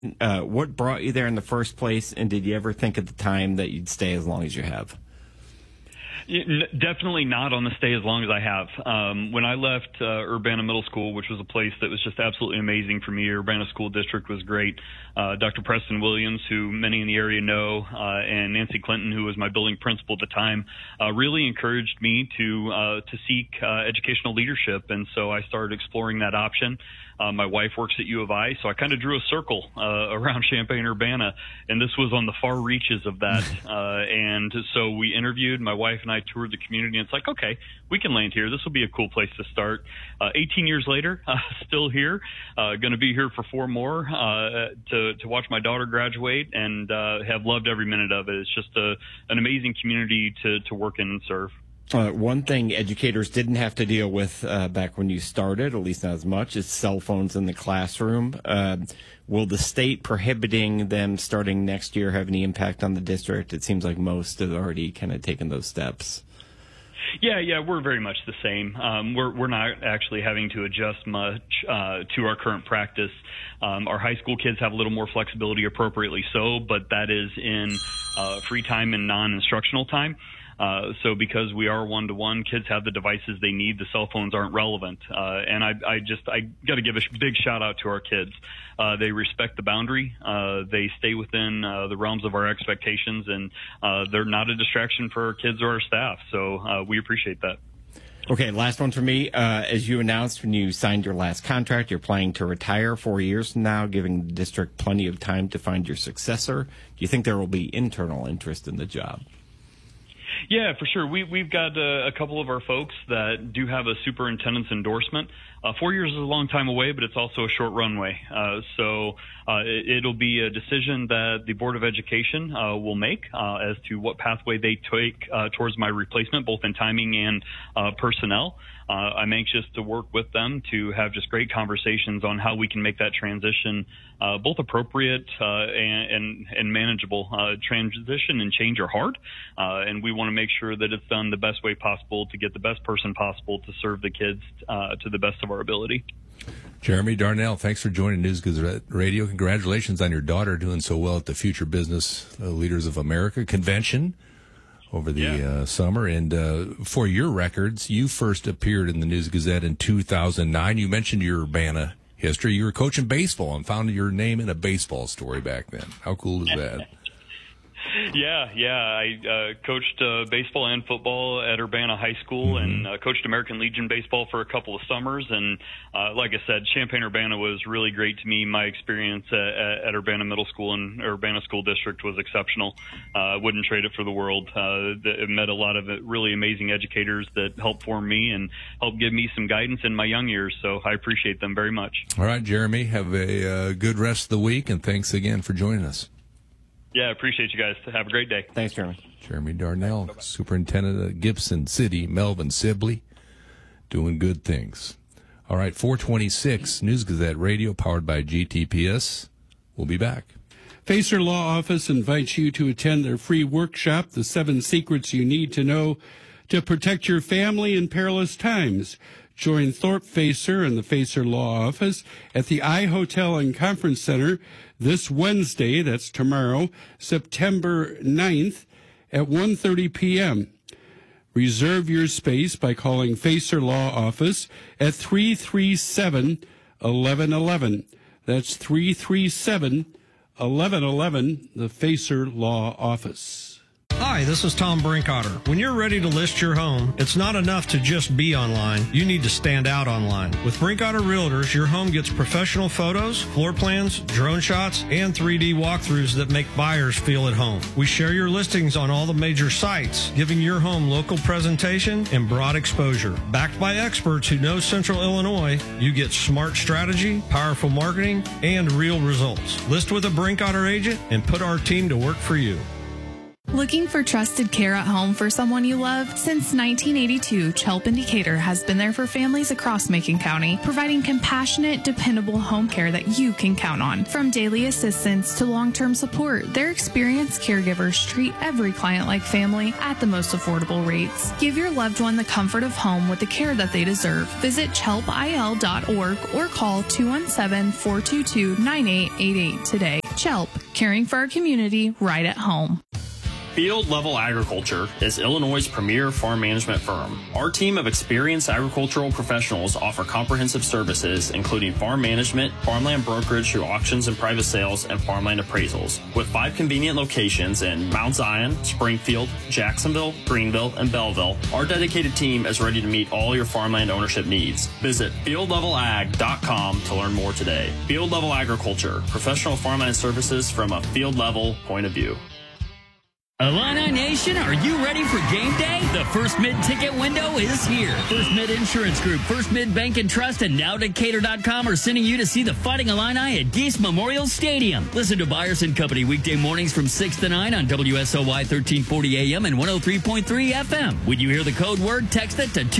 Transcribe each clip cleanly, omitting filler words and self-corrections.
What brought you there in the first place, and did you ever think at the time that you'd stay as long as you have? Definitely not on the stay as long as I have. When I left Urbana Middle School, which was a place that was just absolutely amazing for me, Urbana School District was great. Dr. Preston Williams, who many in the area know, and Nancy Clinton, who was my building principal at the time, really encouraged me to seek educational leadership, and so I started exploring that option. My wife works at U of I, so I kind of drew a circle around Champaign-Urbana, and this was on the far reaches of that. And so we interviewed. My wife and I toured the community, and it's like, okay, we can land here. This will be a cool place to start. 18 years later, still here, going to be here for 4 more to watch my daughter graduate, and have loved every minute of it. It's just an amazing community to work in and serve. One thing educators didn't have to deal with back when you started, at least not as much, is cell phones in the classroom. Will the state prohibiting them starting next year have any impact on the district? It seems like most have already kind of taken those steps. Yeah, we're very much the same. We're not actually having to adjust much to our current practice. Our high school kids have a little more flexibility, appropriately so, but that is in free time and non-instructional time. So because we are one-to-one, kids have the devices they need. The cell phones aren't relevant. And I got to give a big shout out to our kids. They respect the boundary. They stay within the realms of our expectations, and they're not a distraction for our kids or our staff. So we appreciate that. Okay, last one for me. As you announced when you signed your last contract, you're planning to retire 4 years from now, giving the district plenty of time to find your successor. Do you think there will be internal interest in the job? Yeah, for sure. We've got a couple of our folks that do have a superintendent's endorsement. 4 years is a long time away, but it's also a short runway. So it'll be a decision that the Board of Education will make as to what pathway they take towards my replacement, both in timing and personnel. I'm anxious to work with them to have just great conversations on how we can make that transition both appropriate and manageable. Transition and change are hard, and we want to make sure that it's done the best way possible to get the best person possible to serve the kids to the best of our ability. Jeremy Darnell, thanks for joining News Gazette Radio. Congratulations on your daughter doing so well at the Future Business Leaders of America convention over the summer. And for your records, you first appeared in the News Gazette in 2009. You mentioned your Urbana history. You were coaching baseball and found your name in a baseball story back then. How cool is that? Yeah. I coached baseball and football at Urbana High School, and coached American Legion baseball for a couple of summers. And like I said, Champaign-Urbana was really great to me. My experience at Urbana Middle School and Urbana School District was exceptional. Wouldn't trade it for the world. I met a lot of really amazing educators that helped form me and helped give me some guidance in my young years. So I appreciate them very much. All right, Jeremy, have a good rest of the week, and thanks again for joining us. Yeah, I appreciate you guys. Have a great day. Thanks, Jeremy. Jeremy Darnell, Superintendent of Gibson City, Melvin Sibley, doing good things. All right, 426 News Gazette Radio, powered by GTPS. We'll be back. Facer Law Office invites you to attend their free workshop, The 7 Secrets You Need to Know to Protect Your Family in Perilous Times. Join Thorpe Facer and the Facer Law Office at the iHotel and Conference Center this Wednesday, that's tomorrow, September 9th at 1:30 p.m. Reserve your space by calling Facer Law Office at 337-1111. That's 337-1111, the Facer Law Office. Hi, this is Tom Brinkotter. When you're ready to list your home, it's not enough to just be online. You need to stand out online. With Brinkotter Realtors, your home gets professional photos, floor plans, drone shots, and 3D walkthroughs that make buyers feel at home. We share your listings on all the major sites, giving your home local presentation and broad exposure. Backed by experts who know Central Illinois, you get smart strategy, powerful marketing, and real results. List with a Brinkotter agent and put our team to work for you. Looking for trusted care at home for someone you love? Since 1982, Chelp in Decatur has been there for families across Macon County, providing compassionate, dependable home care that you can count on. From daily assistance to long-term support, their experienced caregivers treat every client like family at the most affordable rates. Give your loved one the comfort of home with the care that they deserve. Visit chelpil.org or call 217-422-9888 today. Chelp, caring for our community right at home. Field Level Agriculture is Illinois' premier farm management firm. Our team of experienced agricultural professionals offer comprehensive services, including farm management, farmland brokerage through auctions and private sales, and farmland appraisals. With 5 convenient locations in Mount Zion, Springfield, Jacksonville, Greenville, and Belleville, our dedicated team is ready to meet all your farmland ownership needs. Visit fieldlevelag.com to learn more today. Field Level Agriculture, professional farmland services from a field level point of view. Illini Nation, are you ready for game day? The First Mid ticket window is here. First Mid Insurance Group, First Mid Bank and Trust, and NowDecatur.com are sending you to see the Fighting Illini at Geese Memorial Stadium. Listen to Byers & Company weekday mornings from 6 to 9 on WSOY 1340 AM and 103.3 FM. When you hear the code word, text it to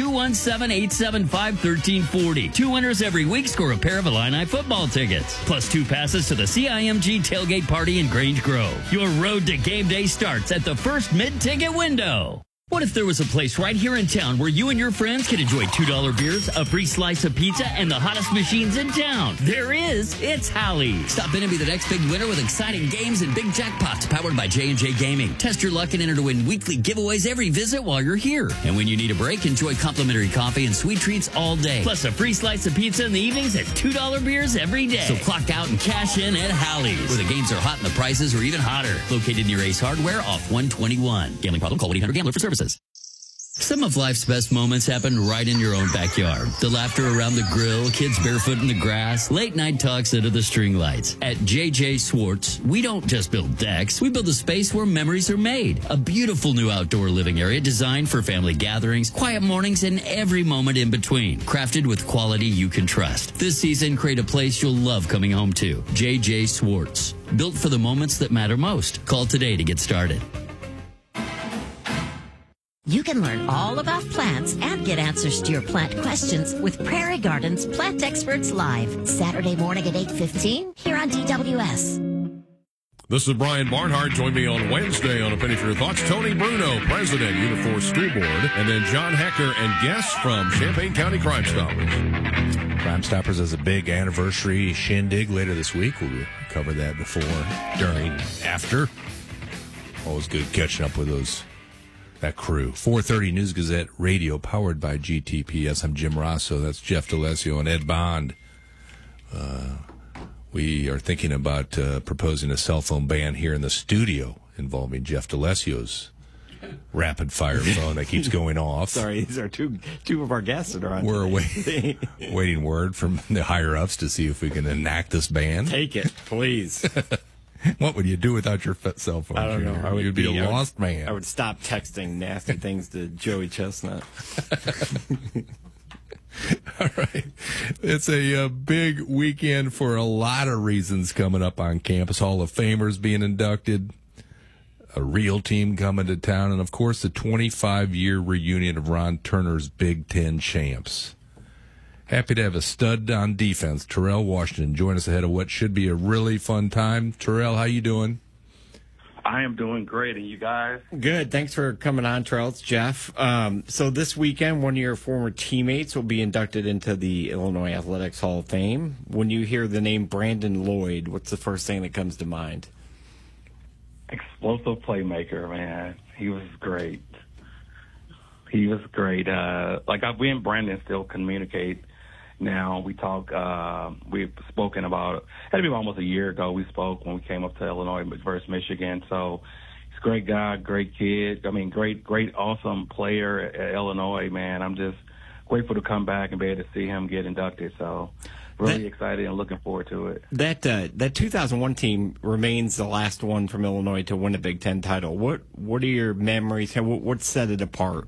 217-875-1340. 2 winners every week score a pair of Illini football tickets, plus 2 passes to the CIMG tailgate party in Grange Grove. Your road to game day starts at the First Mid ticket window. What if there was a place right here in town where you and your friends could enjoy $2 beers, a free slice of pizza, and the hottest machines in town? There is. It's Halle's. Stop in and be the next big winner with exciting games and big jackpots powered by J&J Gaming. Test your luck and enter to win weekly giveaways every visit while you're here. And when you need a break, enjoy complimentary coffee and sweet treats all day. Plus a free slice of pizza in the evenings and $2 beers every day. So clock out and cash in at Halle's, where the games are hot and the prices are even hotter. Located near Ace Hardware off 121. Gambling problem? Call 1-800-GAMBLER for services. Some of life's best moments happen right in your own backyard. The laughter around the grill, kids barefoot in the grass, late night talks under the string lights. At JJ Swartz, we don't just build decks, we build a space where memories are made. A beautiful new outdoor living area designed for family gatherings, quiet mornings, and every moment in between. Crafted with quality you can trust. This season, create a place you'll love coming home to. JJ Swartz, built for the moments that matter most. Call today to get started. You can learn all about plants and get answers to your plant questions with Prairie Gardens Plant Experts Live, Saturday morning at 8:15 here on DWS. This is Brian Barnhart. Join me on Wednesday on A Penny for Your Thoughts. Tony Bruno, President, Unifor School Board, and then John Hecker and guests from Champaign County Crime Stoppers. Crime Stoppers has a big anniversary shindig later this week. We'll cover that before, during, after. Always good catching up with that crew. 4:30 News Gazette Radio, powered by GTPS. I'm Jim Rosso. That's Jeff DeLesio and Ed Bond. We are thinking about proposing a cell phone ban here in the studio involving Jeff DeLesio's rapid-fire phone that keeps going off. Sorry, these are two of our guests that are on. We're waiting word from the higher-ups to see if we can enact this ban. Take it, please. What would you do without your cell phone? I don't know. You'd be a lost man. I would stop texting nasty things to Joey Chestnut. All right. It's a big weekend for a lot of reasons coming up on campus. Hall of Famers being inducted, a real team coming to town, and, of course, the 25-year reunion of Ron Turner's Big Ten champs. Happy to have a stud on defense, Terrell Washington, join us ahead of what should be a really fun time. Terrell, how you doing? I am doing great, and you guys? Good. Thanks for coming on, Terrell. It's Jeff. So this weekend, one of your former teammates will be inducted into the Illinois Athletics Hall of Fame. When you hear the name Brandon Lloyd, what's the first thing that comes to mind? Explosive playmaker, man. He was great. We and Brandon still communicate. Now we talk. We've spoken about. It had to be almost a year ago. We spoke when we came up to Illinois versus Michigan. So he's a great guy, great kid. I mean, great, awesome player at Illinois. Man, I'm just grateful to come back and be able to see him get inducted. So really excited and looking forward to it. That 2001 team remains the last one from Illinois to win a Big Ten title. What are your memories? What set it apart?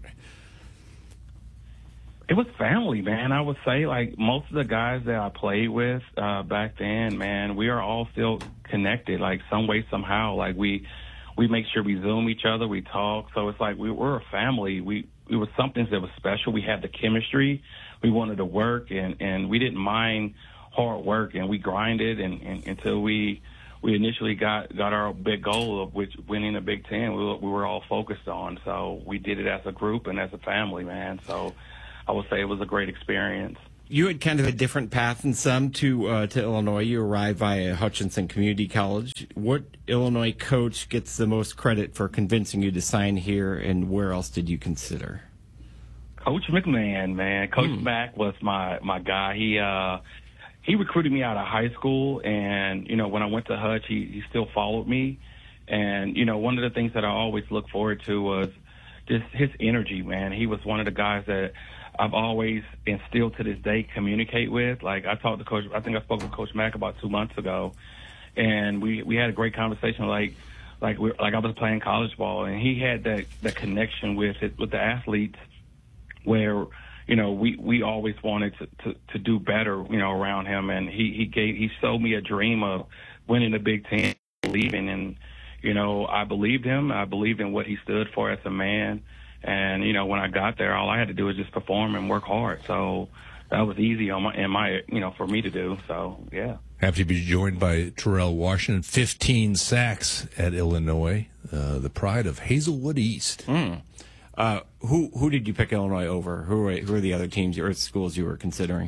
It was family, man. I would say, like, most of the guys that I played with back then, man, we are all still connected, like, some way, somehow. Like, we we make sure we Zoom each other, we talk. So it's like we're a family. It was something that was special. We had the chemistry. We wanted to work, and we didn't mind hard work, and we grinded and until we initially got our big goal of which winning the Big Ten. We were all focused on. So we did it as a group and as a family, man. So I would say it was a great experience. You had kind of a different path than some to Illinois. You arrived via Hutchinson Community College. What Illinois coach gets the most credit for convincing you to sign here, and where else did you consider? Coach McMahon, man. Coach Mack was my guy. He recruited me out of high school, and, you know, when I went to Hutch, he still followed me. And, you know, one of the things that I always look forward to was just his energy, man. He was one of the guys that I've always and still to this day communicate with. Like, I talked to Coach, I think I spoke with Coach Mack about 2 months ago, and we had a great conversation like I was playing college ball, and he had that connection with the athletes where, you know, we always wanted to do better, you know, around him. And he showed me a dream of winning the Big Ten, believing, and, you know, I believed him. I believed in what he stood for as a man. And, you know, when I got there, all I had to do was just perform and work hard. So that was easy for me to do. So, yeah. Happy to be joined by Terrell Washington, 15 sacks at Illinois, the pride of Hazelwood East. Who did you pick Illinois over? Who are the other teams or schools you were considering?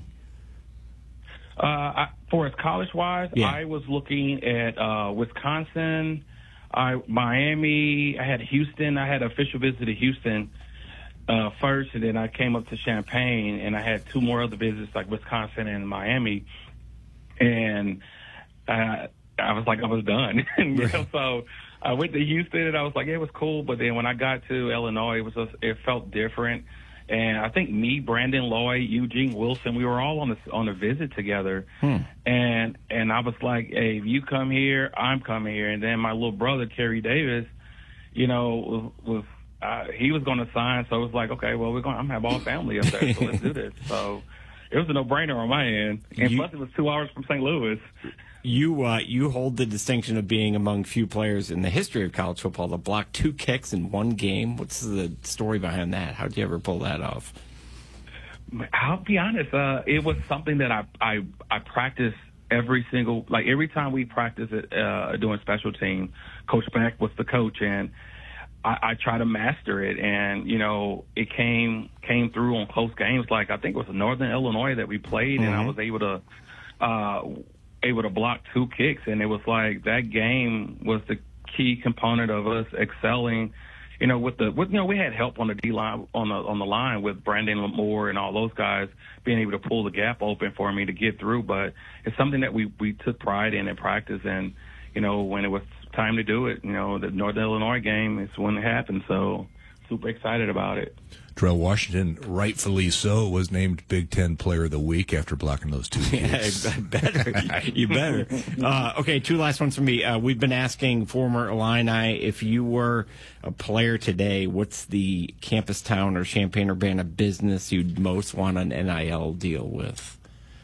For as college-wise, yeah. I was looking at Wisconsin, Miami. I had Houston. I had an official visit to Houston first, and then I came up to Champaign, and I had 2 more other visits, like Wisconsin and Miami. And I was like, I was done. So I went to Houston, and I was like, yeah, it was cool. But then when I got to Illinois, it felt different. And I think me, Brandon Lloyd, Eugene Wilson, we were all on a visit together. And I was like, hey, if you come here, I'm coming here. And then my little brother, Kerry Davis, you know, he was going to sign. So it was like, okay, well, I'm going to have all family up there, so let's do this. So it was a no-brainer on my end. And plus it was 2 hours from St. Louis. You hold the distinction of being among few players in the history of college football to block 2 kicks in 1 game. What's the story behind that? How did you ever pull that off? I'll be honest. It was something that I practiced every time we practiced it, doing special team. Coach Mack was the coach, and I try to master it. And, you know, it came through on close games. Like, I think it was Northern Illinois that we played, and I was able to block 2 kicks, and it was like that game was the key component of us excelling. You know, we had help on the D line on the line with Brandon Moore and all those guys being able to pull the gap open for me to get through. But it's something that we took pride in practice, and, you know, when it was time to do it, you know, the Northern Illinois game is when it happened. So super excited about it. Terrell Washington, rightfully so, was named Big Ten Player of the Week after blocking those 2 kicks. Yeah, you better. Okay, 2 last ones from me. We've been asking former Illini, if you were a player today, what's the campus town or Champaign-Urbana business you'd most want an NIL deal with?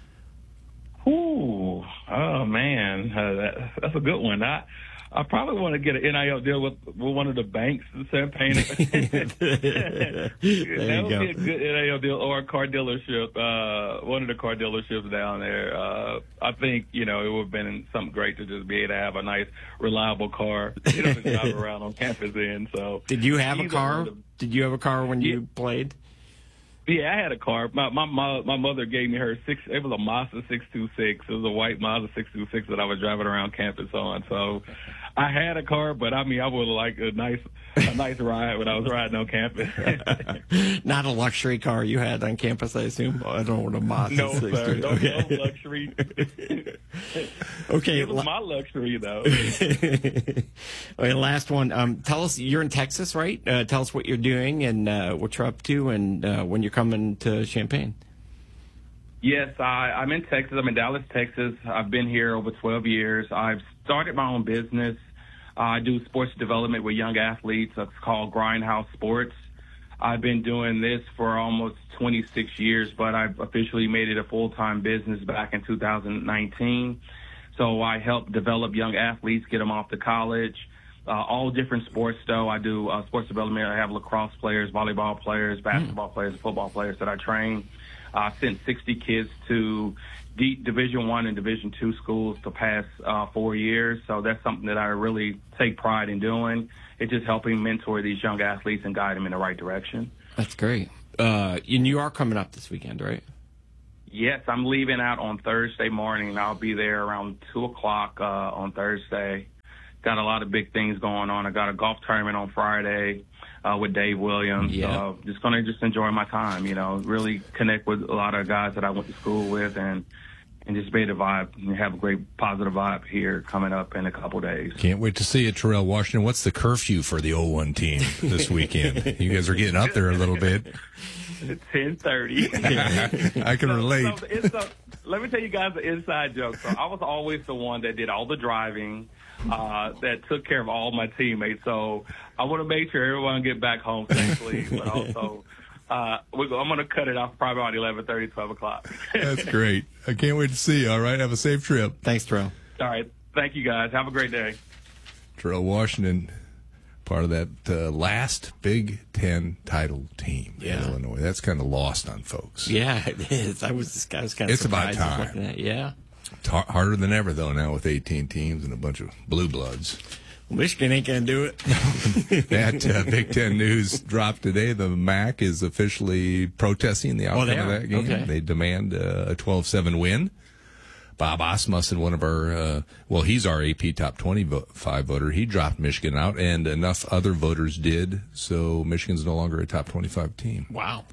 Oh man, that's a good one. I probably want to get an NIL deal with one of the banks in Champaign. That would be a good NIL deal, or a car dealership. One of the car dealerships down there. I think, you know, it would have been something great to just be able to have a nice, reliable car, you know, to drive around on campus in. So, did you have a car? Did you have a car when you played? Yeah, I had a car. My mother gave me her it was a Mazda 626. It was a white Mazda 626 that I was driving around campus on. So I had a car, but I mean, I would like a nice ride when I was riding on campus. Not a luxury car you had on campus, I assume. I don't want a Mazda. No, sir. No luxury. Okay, it was my luxury though. Okay, last one. Tell us, you're in Texas, right? Tell us what you're doing and what you're up to, and when you're coming to Champaign. Yes, I'm in Texas. I'm in Dallas, Texas. I've been here over 12 years. I've started my own business. I do sports development with young athletes. It's called Grindhouse Sports. I've been doing this for almost 26 years, but I've officially made it a full-time business back in 2019. So I help develop young athletes, get them off to college, all different sports, though. I do sports development. I have lacrosse players, volleyball players, basketball players, football players that I train. I sent 60 kids to Division I and Division II schools to pass 4 years. So that's something that I really take pride in doing. It's just helping mentor these young athletes and guide them in the right direction. That's great. And you are coming up this weekend, right? Yes, I'm leaving out on Thursday morning. I'll be there around 2 o'clock on Thursday. Got a lot of big things going on. I got a golf tournament on Friday with Dave Williams. Yeah. Just going to enjoy my time, really connect with a lot of guys that I went to school with and just be able to vibe and have a great positive vibe here coming up in a couple days. Can't wait to see it, Terrell Washington. What's the curfew for the 01 team this weekend? You guys are getting up there a little bit. 10:30. I can relate. Let me tell you guys an inside joke. So I was always the one that did all the driving, that took care of all my teammates. So I want to make sure everyone get back home safely, but also I'm going to cut it off probably around 11:30, 12 o'clock. That's great. I can't wait to see you. All right, have a safe trip. Thanks, Terrell. All right. Thank you, guys. Have a great day. Terrell Washington, part of that last Big Ten title team in Illinois. That's kind of lost on folks. Yeah, it is. I was kind of It's surprised. about time. That. Yeah. Harder than ever, though, now with 18 teams and a bunch of blue bloods. Michigan ain't going to do it. That Big Ten news dropped today. The MAC is officially protesting the outcome of that game. Okay. They demand a 12-7 win. Bob Asmussen, one of our, he's our AP Top 25 voter. He dropped Michigan out, and enough other voters did, so Michigan's no longer a Top 25 team. Wow.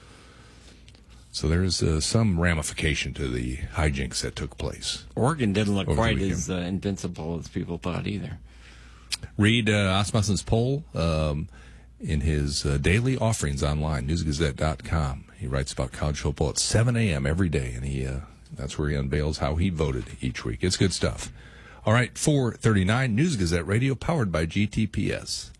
So there's some ramification to the hijinks that took place. Oregon didn't look quite as invincible as people thought either. Read Asmussen's poll in his daily offerings online, newsgazette.com. He writes about college football at 7 a.m. every day, and that's where he unveils how he voted each week. It's good stuff. All right, 439 News Gazette Radio, powered by GTPS.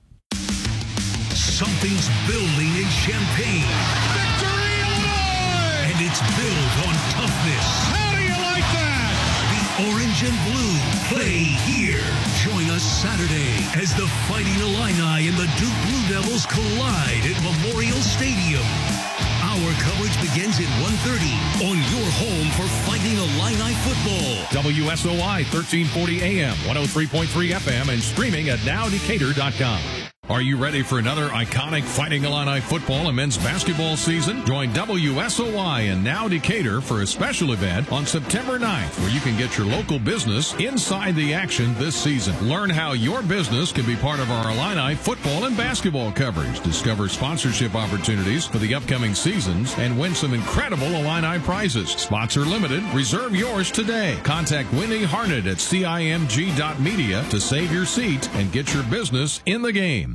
Something's building in Champaign. Victory, Illinois! And it's built on toughness. How do you like that? The orange and blue play here. Join us Saturday as the Fighting Illini and the Duke Blue Devils collide at Memorial Stadium. Our coverage begins at 1:30 on your home for Fighting Illini football. WSOI 1340 AM, 103.3 FM, and streaming at nowdecatur.com. Are you ready for another iconic Fighting Illini football and men's basketball season? Join WSOI and Now Decatur for a special event on September 9th, where you can get your local business inside the action this season. Learn how your business can be part of our Illini football and basketball coverage. Discover sponsorship opportunities for the upcoming seasons and win some incredible Illini prizes. Spots are limited. Reserve yours today. Contact Wendy Harnett at cimg.media to save your seat and get your business in the game.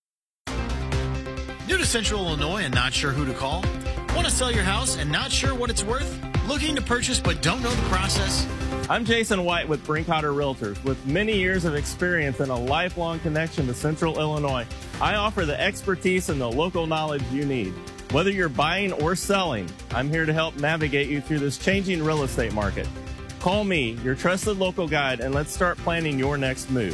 New to Central Illinois and not sure who to call? Want to sell your house and not sure what it's worth? Looking to purchase but don't know the process? I'm Jason White with Brinkotter Realtors. With many years of experience and a lifelong connection to Central Illinois, I offer the expertise and the local knowledge you need. Whether you're buying or selling, I'm here to help navigate you through this changing real estate market. Call me, your trusted local guide, and let's start planning your next move.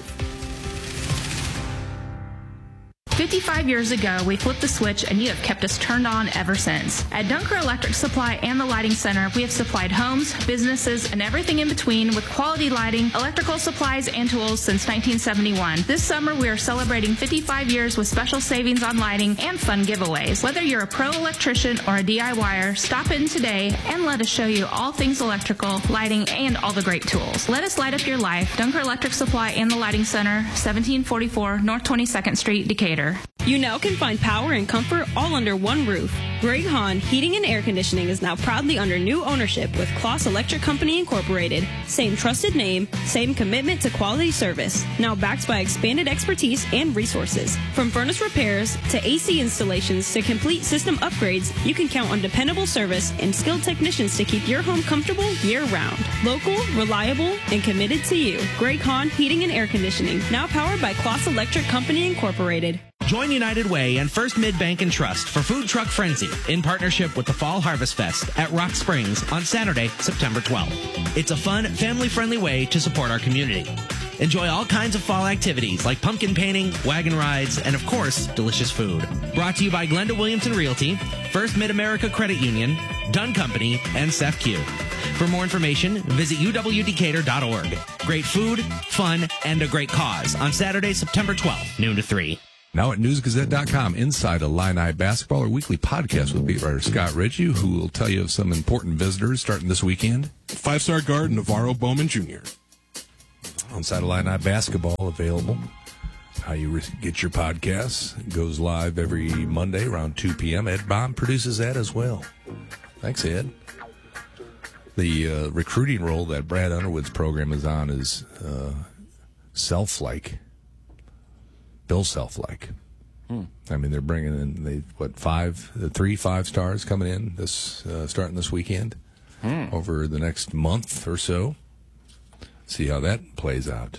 55 years ago, we flipped the switch and you have kept us turned on ever since. At Dunker Electric Supply and the Lighting Center, we have supplied homes, businesses, and everything in between with quality lighting, electrical supplies, and tools since 1971. This summer, we are celebrating 55 years with special savings on lighting and fun giveaways. Whether you're a pro electrician or a DIYer, stop in today and let us show you all things electrical, lighting, and all the great tools. Let us light up your life. Dunker Electric Supply and the Lighting Center, 1744 North 22nd Street, Decatur. You now can find power and comfort all under one roof. Greg Hahn Heating and Air Conditioning is now proudly under new ownership with Kloss Electric Company Incorporated. Same trusted name, same commitment to quality service. Now backed by expanded expertise and resources. From furnace repairs to AC installations to complete system upgrades, you can count on dependable service and skilled technicians to keep your home comfortable year-round. Local, reliable, and committed to you. Greg Hahn Heating and Air Conditioning, now powered by Kloss Electric Company Incorporated. Join United Way and First Mid Bank and Trust for Food Truck Frenzy in partnership with the Fall Harvest Fest at Rock Springs on Saturday, September 12th. It's a fun, family-friendly way to support our community. Enjoy all kinds of fall activities like pumpkin painting, wagon rides, and of course, delicious food. Brought to you by Glenda Williamson Realty, First Mid-America Credit Union, Dunn Company, and SEFQ. For more information, visit uwdecatur.org. Great food, fun, and a great cause on Saturday, September 12th, noon to 3. Now at newsgazette.com, Inside Illini Basketball, our weekly podcast with beat writer Scott Ritchie, who will tell you of some important visitors starting this weekend. 5-star guard Navarro Bowman Jr. Inside Illini Basketball available. How you get your podcasts. It goes live every Monday around 2 p.m. Ed Baum produces that as well. Thanks, Ed. The recruiting role that Brad Underwood's program is on is Self-like. Bill Self-like. I mean, they're bringing in, 3 5-stars coming in starting this weekend over the next month or so. See how that plays out.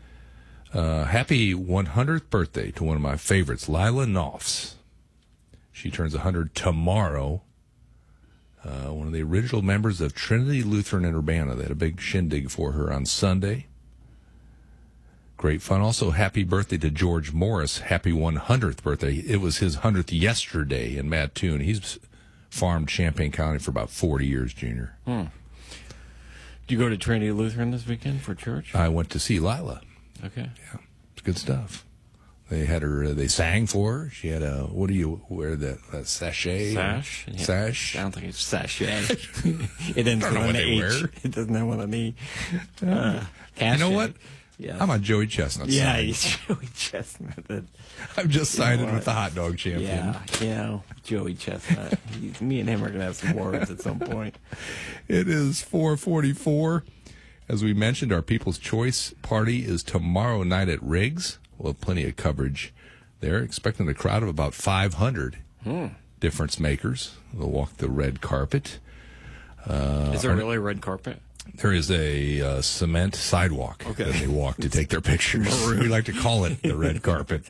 Happy 100th birthday to one of my favorites, Lila Knopfs. She turns 100 tomorrow. One of the original members of Trinity Lutheran in Urbana. They had a big shindig for her on Sunday. Great fun. Also, happy birthday to George Morris. Happy 100th birthday. It was his 100th yesterday in Mattoon. He's farmed Champaign County for about 40 years, Junior. Do you go to Trinity Lutheran this weekend for church? I went to see Lila. Okay. Yeah, it's good stuff. They had her. They sang for her. She had a. What do you wear? That sachet? Sash. Yeah. Sash. I don't think it's sachet. It ends with an H. It doesn't have one on E. You know what? Yeah. I'm on Joey Chestnut's Yeah, side. he's Joey Chestnut. I've just sided with the hot dog champion. Yeah, Joey Chestnut. Me and him are going to have some words at some point. It is 4:44. As we mentioned, our People's Choice Party is tomorrow night at Riggs. We'll have plenty of coverage there. Expecting a crowd of about 500 difference makers. They'll walk the red carpet. Is there really a red carpet? There is a cement sidewalk that they walk to take their pictures. We like to call it the red carpet.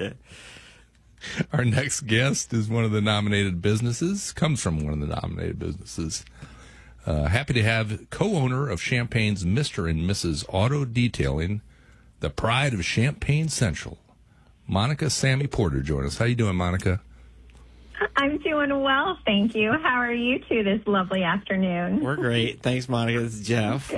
Our next guest is one of the nominated businesses, comes from one of the nominated businesses. Happy to have co-owner of Champaign's Mr. and Mrs. Auto Detailing, the pride of Champaign Central, Monica Sammy Porter, join us. How you doing, Monica? I'm doing well, thank you. How are you two this lovely afternoon? We're great. Thanks, Monica. This is Jeff.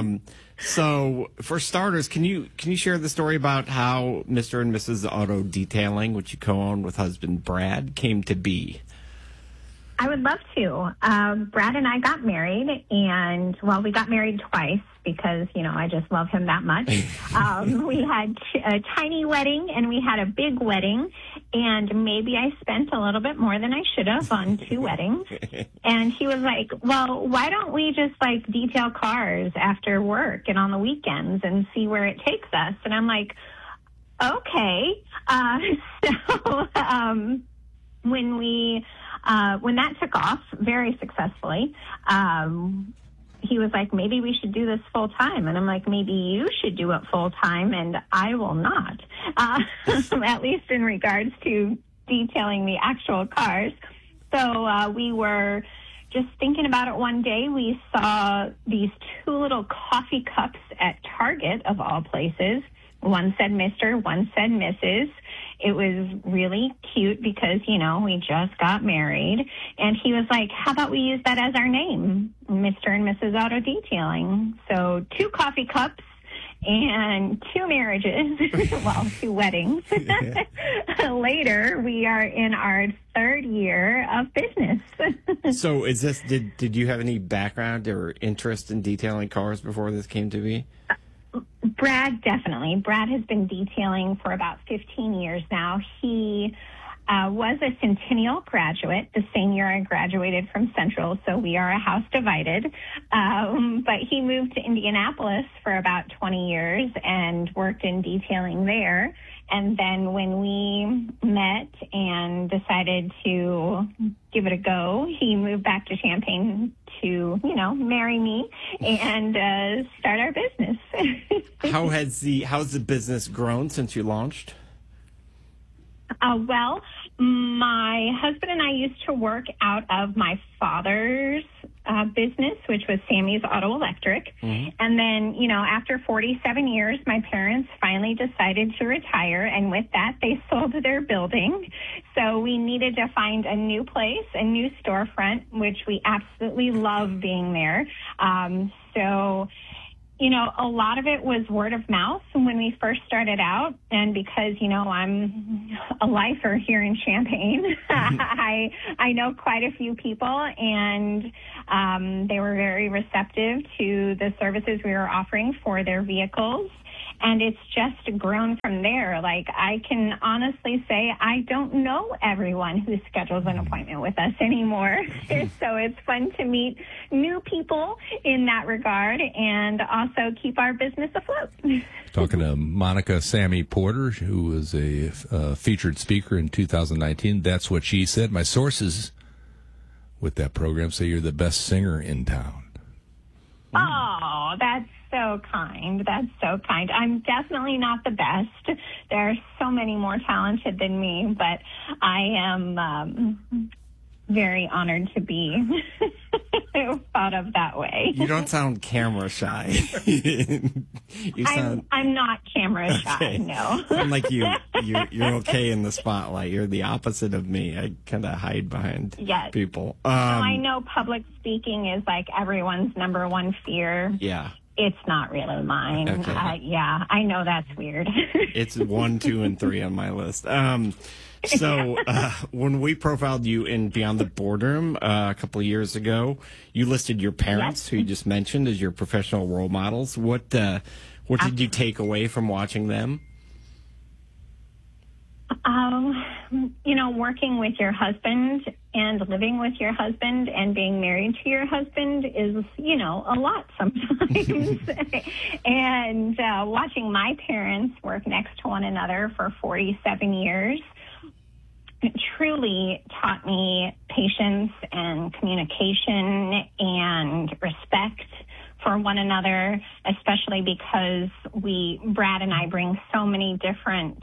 So, for starters, can you share the story about how Mr. and Mrs. Auto Detailing, which you co-own with husband Brad, came to be? I would love to. Brad and I got married, and, well, we got married twice because, I just love him that much. We had a tiny wedding, and we had a big wedding, and maybe I spent a little bit more than I should have on 2 weddings. And he was like, well, why don't we just, detail cars after work and on the weekends and see where it takes us? And I'm like, okay. When that took off very successly, he was like, maybe we should do this full time. And I'm like, maybe you should do it full time and I will not, at least in regards to detailing the actual cars. So we were just thinking about it one day. We saw these 2 little coffee cups at Target, of all places. One said Mr., one said Mrs. It was really cute because, we just got married. And he was like, how about we use that as our name, Mr. and Mrs. Auto Detailing? So 2 coffee cups and 2 marriages, 2 weddings. Later, we are in our 3rd year of business. So is this, did you have any background or interest in detailing cars before this came to be? Brad, definitely. Brad has been detailing for about 15 years now. He was a Centennial graduate the same year I graduated from Central, so we are a house divided. But he moved to Indianapolis for about 20 years and worked in detailing there. And then when we met and decided to give it a go, he moved back to Champaign to, marry me and start our business. How's the business grown since you launched? Well, my husband and I used to work out of my father's business, which was Sammy's Auto Electric. And then, after 47 years, my parents finally decided to retire. And with that, they sold their building. So we needed to find a new place, a new storefront, which we absolutely love being there. A lot of it was word of mouth when we first started out. And because, I'm a lifer here in Champaign, I know quite a few people, and they were very receptive to the services we were offering for their vehicles. And it's just grown from there. Like, I can honestly say I don't know everyone who schedules an appointment with us anymore. So it's fun to meet new people in that regard and also keep our business afloat. Talking to Monica Sammy Porter, who was a featured speaker in 2019. That's what she said. My sources with that program say you're the best singer in town. Oh, that's so kind. That's so kind. I'm definitely not the best. There are so many more talented than me, but I am very honored to be thought of that way. You don't sound camera shy. I'm not camera shy, okay. No. I'm like you're okay in the spotlight. You're the opposite of me. I kind of hide behind people. So I know public speaking is like everyone's number one fear. Yeah. It's not really mine. Okay. I know that's weird. It's 1, 2, and 3 on my list. So when we profiled you in Beyond the Boardroom a couple of years ago, you listed your parents, who you just mentioned, as your professional role models. What did you take away from watching them? Working with your husband and living with your husband and being married to your husband is, a lot sometimes. And watching my parents work next to one another for 47 years truly taught me patience and communication and respect for one another, especially because Brad and I bring so many different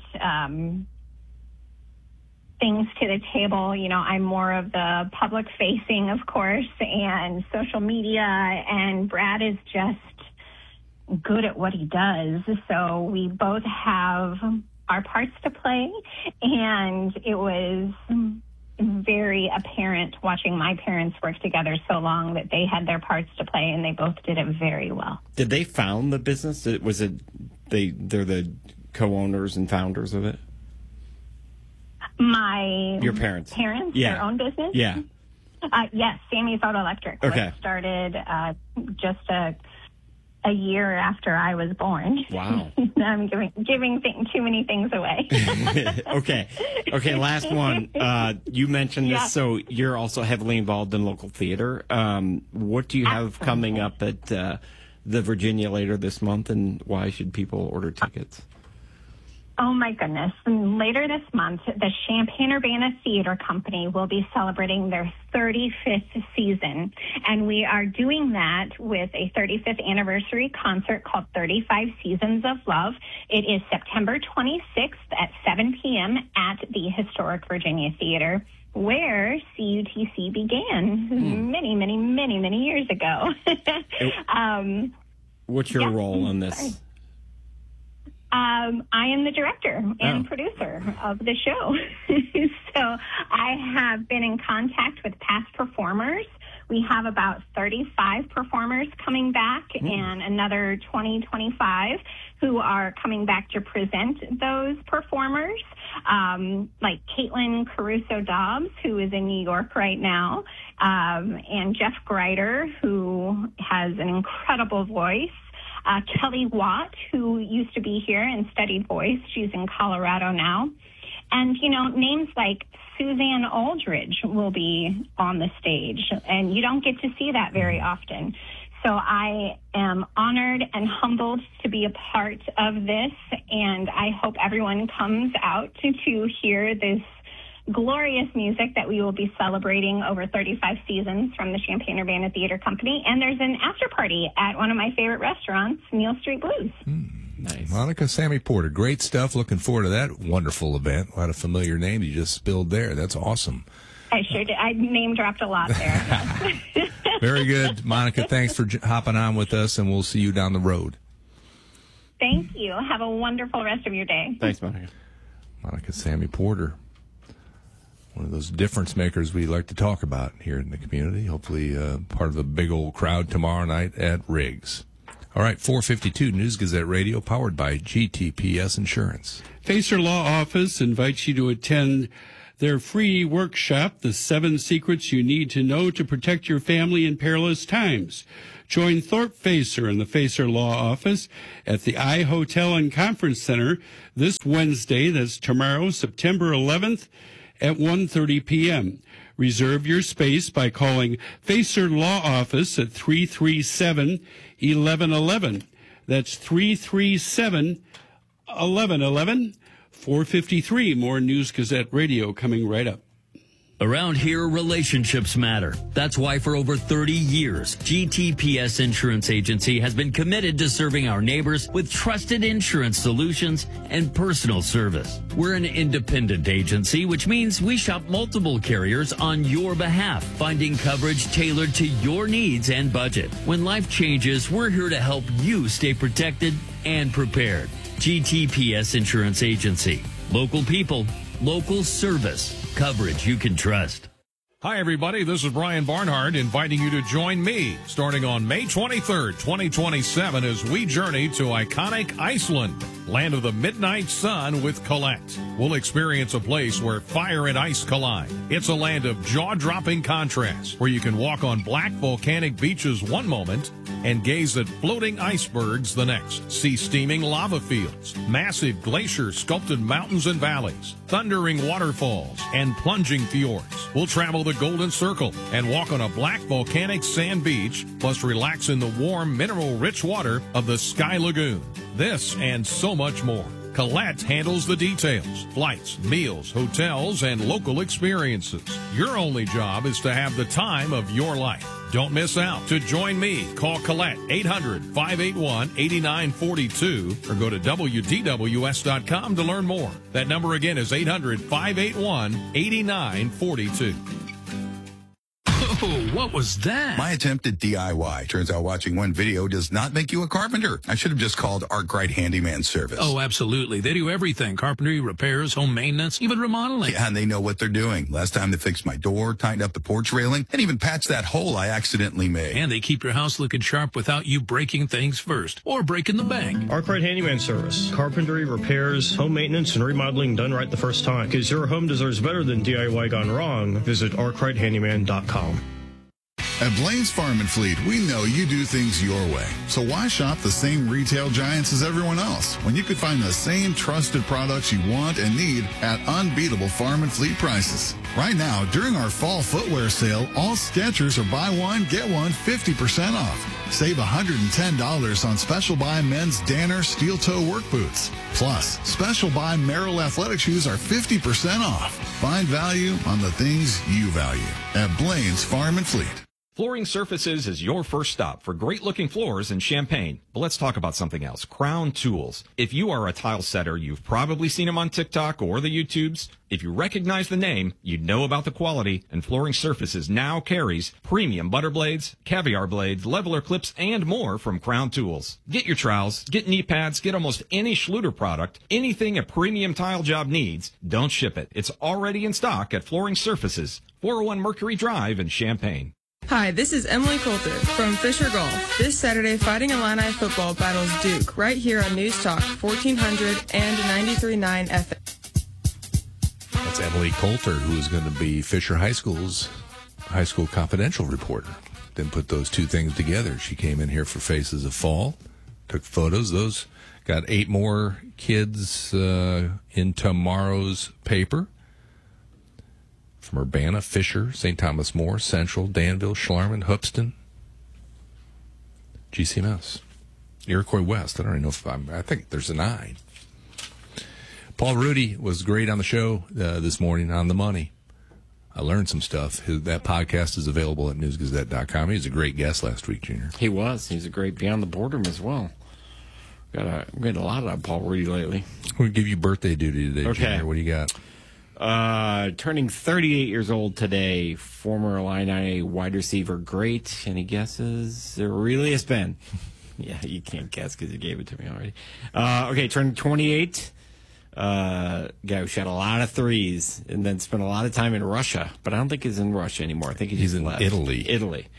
things to the table. I'm more of the public facing, of course, and social media, and Brad is just good at what he does. So we both have our parts to play, and it was very apparent watching my parents work together so long that they had their parts to play, and they both did it very well. Did they found the business? They're the co-owners and founders of it? Your parents? Their own business? Yeah. Yes, Sammy's Auto Electric. Okay. Which started just a year after I was born. Wow. I'm giving too many things away. Okay, last one. You mentioned this, so you're also heavily involved in local theater. What do you have coming up at the Virginia later this month, and why should people order tickets? Oh, my goodness. And later this month, the Champaign-Urbana Theater Company will be celebrating their 35th season. And we are doing that with a 35th anniversary concert called 35 Seasons of Love. It is September 26th at 7 p.m. at the Historic Virginia Theater, where CUTC began many, many, many, many years ago. What's your role in this? Sorry. I am the director and producer of the show. So I have been in contact with past performers. We have about 35 performers coming back and another 25 who are coming back to present those performers, like Caitlin Caruso-Dobbs, who is in New York right now, and Jeff Greider, who has an incredible voice. Kelly Watt, who used to be here and studied voice. She's in Colorado now. And, names like Suzanne Aldridge will be on the stage, and you don't get to see that very often. So I am honored and humbled to be a part of this, and I hope everyone comes out to hear this glorious music that we will be celebrating over 35 seasons from the Champaign-Urbana Theater Company. And there's an after party at one of my favorite restaurants, Neal Street Blues. Nice. Monica Sammy Porter, great stuff. Looking forward to that wonderful event. A lot of familiar names you just spilled there. That's awesome. I sure did. I name dropped a lot there. Very good. Monica, thanks for hopping on with us, and we'll see you down the road. Thank you. Have a wonderful rest of your day. Thanks, Monica. Monica Sammy Porter, one of those difference makers we like to talk about here in the community. Hopefully part of the big old crowd tomorrow night at Riggs. All right, 452 News Gazette Radio, powered by GTPS Insurance. Facer Law Office invites you to attend their free workshop, The 7 Secrets You Need to Know to Protect Your Family in Perilous Times. Join Thorpe Facer and the Facer Law Office at the I Hotel and Conference Center this Wednesday, that's tomorrow, September 11th at 1:30 p.m. Reserve your space by calling Facer Law Office at 337-1111. That's 337-1111. 453, more News Gazette Radio coming right up. Around here, relationships matter. That's why for over 30 years, GTPS Insurance Agency has been committed to serving our neighbors with trusted insurance solutions and personal service. We're an independent agency, which means we shop multiple carriers on your behalf, finding coverage tailored to your needs and budget. When life changes, we're here to help you stay protected and prepared. GTPS Insurance Agency. Local people, local service. Coverage you can trust. Hi, everybody. This is Brian Barnhart inviting you to join me starting on May 23rd, 2027 as we journey to iconic Iceland, land of the midnight sun with Colette. We'll experience a place where fire and ice collide. It's a land of jaw-dropping contrasts where you can walk on black volcanic beaches one moment and gaze at floating icebergs the next. See steaming lava fields, massive glacier-sculpted mountains and valleys, thundering waterfalls, and plunging fjords. We'll travel the Golden Circle and walk on a black volcanic sand beach, plus relax in the warm, mineral-rich water of the Sky Lagoon. This and so much more. Colette handles the details, flights, meals, hotels, and local experiences. Your only job is to have the time of your life. Don't miss out. To join me, call Colette 800-581-8942 or go to WDWS.com to learn more. That number again is 800-581-8942. Oh, what was that? My attempt at DIY. Turns out watching one video does not make you a carpenter. I should have just called Arkwright Handyman Service. Oh, absolutely. They do everything. Carpentry, repairs, home maintenance, even remodeling. Yeah, and they know what they're doing. Last time they fixed my door, tightened up the porch railing, and even patched that hole I accidentally made. And they keep your house looking sharp without you breaking things first or breaking the bank. Arkwright Handyman Service. Carpentry, repairs, home maintenance, and remodeling done right the first time. Because your home deserves better than DIY gone wrong. Visit ArkwrightHandyman.com. At Blaine's Farm and Fleet, we know you do things your way. So why shop the same retail giants as everyone else when you could find the same trusted products you want and need at unbeatable farm and fleet prices? Right now, during our fall footwear sale, all Skechers are buy one, get one 50% off. Save $110 on Special Buy men's Danner steel toe work boots. Plus, Special Buy Merrill athletic shoes are 50% off. Find value on the things you value at Blaine's Farm and Fleet. Flooring Surfaces is your first stop for great-looking floors in Champaign. But let's talk about something else. Crown Tools. If you are a tile setter, you've probably seen them on TikTok or the YouTubes. If you recognize the name, you'd know about the quality, and Flooring Surfaces now carries premium butter blades, caviar blades, leveler clips, and more from Crown Tools. Get your trowels, get knee pads, get almost any Schluter product, anything a premium tile job needs. Don't ship it. It's already in stock at Flooring Surfaces, 401 Mercury Drive in Champaign. Hi, this is Emily Coulter from Fisher Golf. This Saturday, Fighting Illini football battles Duke right here on News Talk 1400 and 93.9 FM. That's Emily Coulter, who is going to be Fisher High School's High School Confidential reporter. Then put those two things together. She came in here for Faces of Fall, took photos. Those got 8 more kids in tomorrow's paper. From Urbana, Fisher, St. Thomas More, Central, Danville, Schlarman, Hoopston, GCMS, Iroquois West. I don't even know if I think there's an I. Paul Rudy was great on the show this morning on The Money. I learned some stuff. That podcast is available at newsgazette.com. He was a great guest last week, Junior. He was. He's a great Beyond the Boredom as well. We got a lot of Paul Rudy lately. We'll give you birthday duty today, okay. Junior. What do you got? Turning 38 years old today, former Illini wide receiver great. Any guesses? Aurelius Ben. Yeah, you can't guess because you gave it to me already. Okay, turning 28. Guy who shot a lot of threes and then spent a lot of time in Russia, but I don't think he's in Russia anymore. I think he's in left. Italy.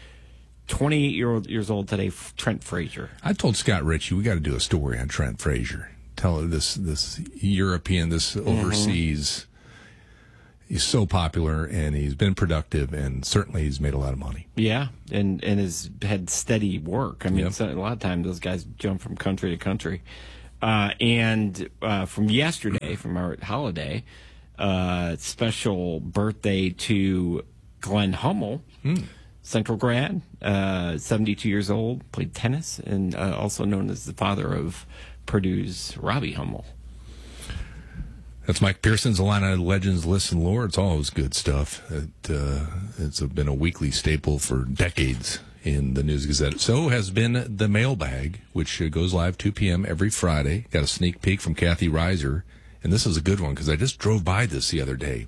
28 years old today, Trent Frazier. I told Scott Ritchie we got to do a story on Trent Frazier. Tell this European, this overseas. He's so popular, and he's been productive, and certainly he's made a lot of money. Yeah, and has had steady work. I mean, a lot of times those guys jump from country to country. And from yesterday, from our holiday, special birthday to Glenn Hummel, Central grad, 72 years old, played tennis, and also known as the father of Purdue's Robbie Hummel. That's Mike Pearson's Illini Legends List and Lore. It's always good stuff. It's been a weekly staple for decades in the News Gazette. So has been the mailbag, which goes live 2 p.m. every Friday. Got a sneak peek from Kathy Reiser. And this is a good one because I just drove by this the other day.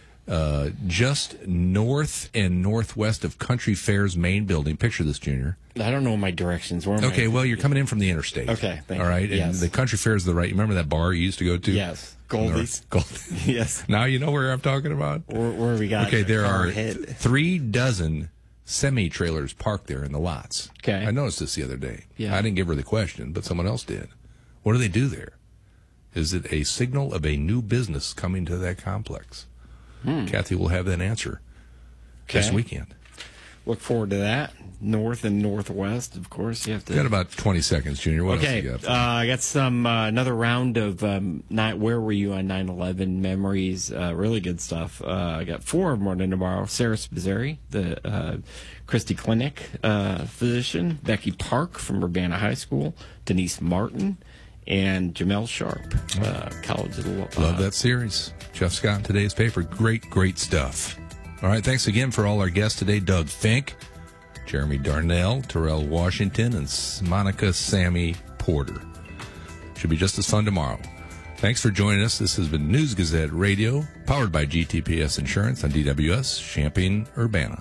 Just north and northwest of Country Fair's main building. Picture this, Junior. I don't know my directions. Where am okay, well, you're coming in from the interstate. Okay, thank all right, you. And yes. the Country Fair is the right. You remember that bar you used to go to? Yes, Goldie's. Yes. Now you know where I'm talking about. Where we got? Okay, there are 3 dozen semi-trailers parked there in the lots. Okay, I noticed this the other day. Yeah, I didn't give her the question, but someone else did. What do they do there? Is it a signal of a new business coming to that complex? Kathy will have that answer this weekend. Look forward to that. North and northwest, of course. You have to. Got about 20 seconds, Junior. What else you got? I got some another round of where were you on 9/11 memories? Really good stuff. I got 4 of them running tomorrow. Sarah Spizzeri, the Christie Clinic physician, Becky Park from Urbana High School, Denise Martin, and Jamel Sharp, College of the Love that series. Jeff Scott in today's paper. Great stuff. All right, thanks again for all our guests today. Doug Fink, Jeremy Darnell, Terrell Washington, and Monica Sammy Porter. Should be just as fun tomorrow. Thanks for joining us. This has been News Gazette Radio, powered by GTPS Insurance on DWS, Champaign-Urbana.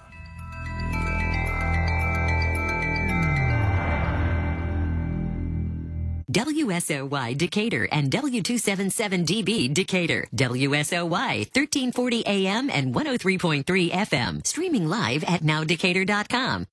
WSOY Decatur and W277DB Decatur. WSOY 1340 AM and 103.3 FM. Streaming live at nowdecatur.com.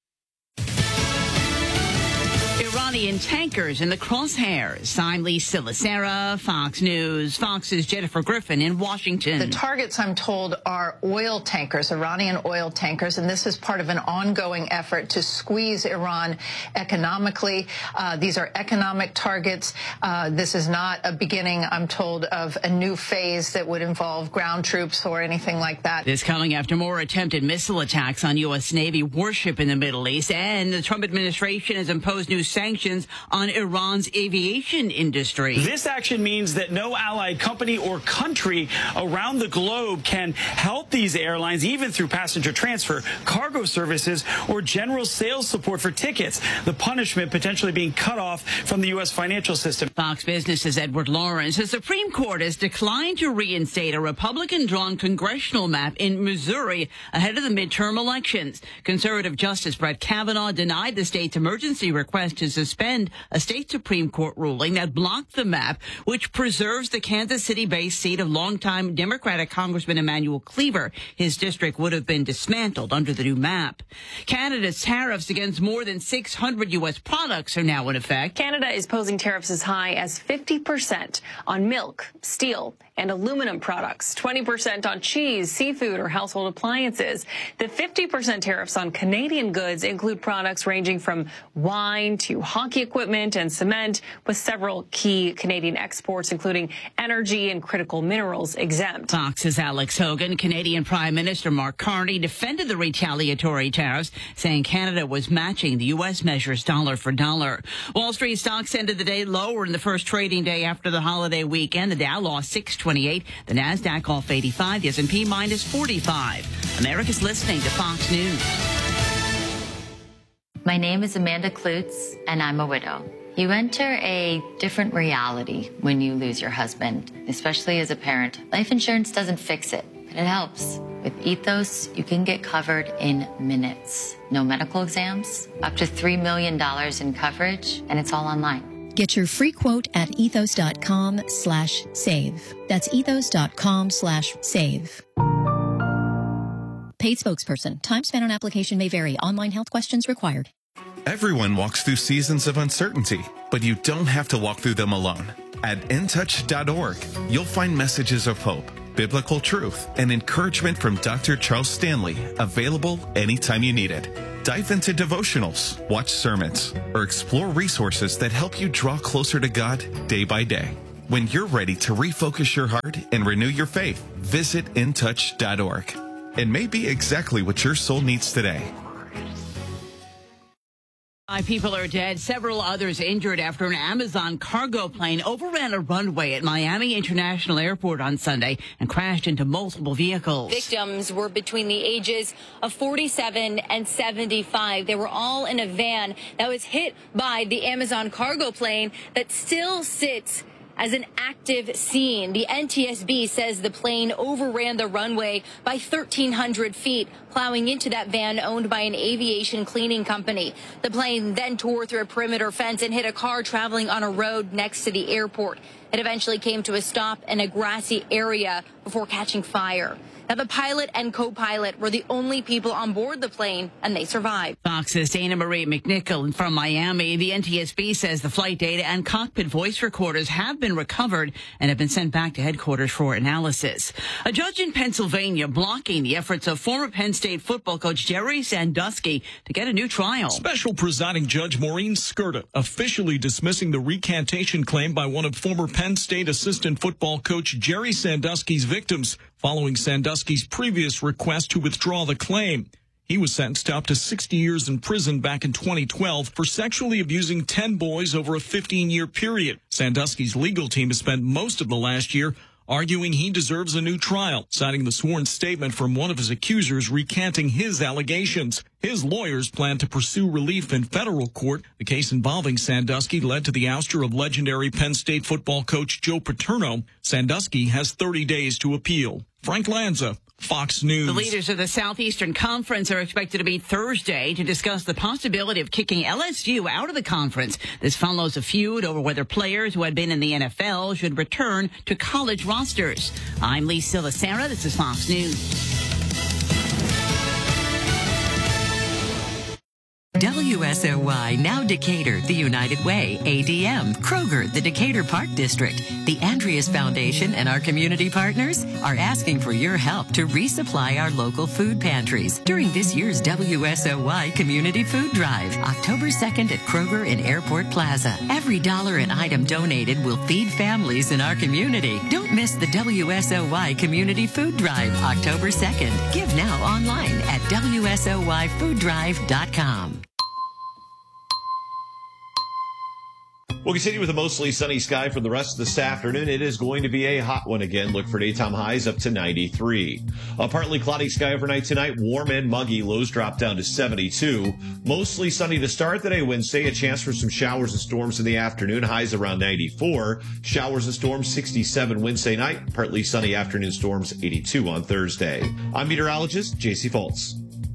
Iranian tankers in the crosshairs. I'm Lisa Lacera, Fox News. Fox's Jennifer Griffin in Washington. The targets, I'm told, are oil tankers, Iranian oil tankers, and this is part of an ongoing effort to squeeze Iran economically. These are economic targets. This is not a beginning, I'm told, of a new phase that would involve ground troops or anything like that. This coming after more attempted missile attacks on U.S. Navy warship in the Middle East, and the Trump administration has imposed new sanctions on Iran's aviation industry. This action means that no allied company or country around the globe can help these airlines, even through passenger transfer, cargo services, or general sales support for tickets. The punishment potentially being cut off from the U.S. financial system. Fox Business's Edward Lawrence. The Supreme Court has declined to reinstate a Republican-drawn congressional map in Missouri ahead of the midterm elections. Conservative Justice Brett Kavanaugh denied the state's emergency request to suspend a state Supreme Court ruling that blocked the map, which preserves the Kansas City-based seat of longtime Democratic Congressman Emanuel Cleaver. His district would have been dismantled under the new map. Canada's tariffs against more than 600 U.S. products are now in effect. Canada is posing tariffs as high as 50% on milk, steel, and aluminum products, 20% on cheese, seafood, or household appliances. The 50% tariffs on Canadian goods include products ranging from wine to hockey equipment and cement, with several key Canadian exports, including energy and critical minerals, exempt. Fox's Alex Hogan. Canadian Prime Minister Mark Carney defended the retaliatory tariffs, saying Canada was matching the U.S. measures dollar for dollar. Wall Street stocks ended the day lower in the first trading day after the holiday weekend. The Dow lost 628, the Nasdaq off 85, the S&P minus 45. America's listening to Fox News. My name is Amanda Klutz, and I'm a widow. You enter a different reality when you lose your husband, especially as a parent. Life insurance doesn't fix it, but it helps. With Ethos, you can get covered in minutes. No medical exams, up to $3 million in coverage, and it's all online. Get your free quote at ethos.com/save. That's ethos.com/save. Paid spokesperson. Time spent on application may vary. Online health questions required. Everyone walks through seasons of uncertainty, but you don't have to walk through them alone. At intouch.org, you'll find messages of hope, biblical truth, and encouragement from Dr. Charles Stanley, available anytime you need it. Dive into devotionals, watch sermons, or explore resources that help you draw closer to God day by day. When you're ready to refocus your heart and renew your faith, visit intouch.org. It may be exactly what your soul needs today. 5 people are dead, several others injured after an Amazon cargo plane overran a runway at Miami International Airport on Sunday and crashed into multiple vehicles. Victims were between the ages of 47 and 75. They were all in a van that was hit by the Amazon cargo plane that still sits as an active scene. The NTSB says the plane overran the runway by 1,300 feet, plowing into that van owned by an aviation cleaning company. The plane then tore through a perimeter fence and hit a car traveling on a road next to the airport. It eventually came to a stop in a grassy area before catching fire. Now, the pilot and co-pilot were the only people on board the plane, and they survived. Fox's Dana Marie McNichol from Miami. The NTSB says the flight data and cockpit voice recorders have been recovered and have been sent back to headquarters for analysis. A judge in Pennsylvania blocking the efforts of former Penn State football coach Jerry Sandusky to get a new trial. Special presiding judge Maureen Skirta officially dismissing the recantation claim by one of former Penn State assistant football coach Jerry Sandusky's victims, following Sandusky's previous request to withdraw the claim. He was sentenced to up to 60 years in prison back in 2012 for sexually abusing 10 boys over a 15-year period. Sandusky's legal team has spent most of the last year arguing he deserves a new trial, citing the sworn statement from one of his accusers recanting his allegations. His lawyers plan to pursue relief in federal court. The case involving Sandusky led to the ouster of legendary Penn State football coach Joe Paterno. Sandusky has 30 days to appeal. Frank Lanza, Fox News. The leaders of the Southeastern Conference are expected to meet Thursday to discuss the possibility of kicking LSU out of the conference. This follows a feud over whether players who had been in the NFL should return to college rosters. I'm Lee Silva-Sarah. This is Fox News. WSOY, now Decatur, the United Way, ADM, Kroger, the Decatur Park District, the Andreas Foundation, and our community partners are asking for your help to resupply our local food pantries during this year's WSOY Community Food Drive, October 2nd at Kroger in Airport Plaza. Every dollar an item donated will feed families in our community. Don't miss the WSOY Community Food Drive, October 2nd. Give now online at WSOYFoodDrive.com. We'll continue with a mostly sunny sky for the rest of this afternoon. It is going to be a hot one again. Look for daytime highs up to 93. A partly cloudy sky overnight tonight. Warm and muggy. Lows drop down to 72. Mostly sunny to start the day Wednesday. A chance for some showers and storms in the afternoon. Highs around 94. Showers and storms 67 Wednesday night. Partly sunny afternoon storms 82 on Thursday. I'm meteorologist J.C. Foltz.